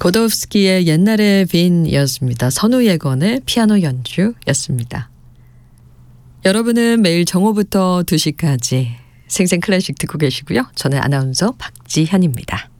고도프스키의 옛날의 빈이었습니다. 선우예건의 피아노 연주였습니다. 여러분은 매일 정오부터 2시까지 생생클래식 듣고 계시고요. 저는 아나운서 박지현입니다.